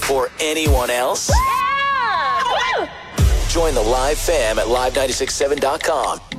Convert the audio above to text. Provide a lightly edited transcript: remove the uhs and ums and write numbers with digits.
or anyone else? Yeah! Join the Live fam at live967.com.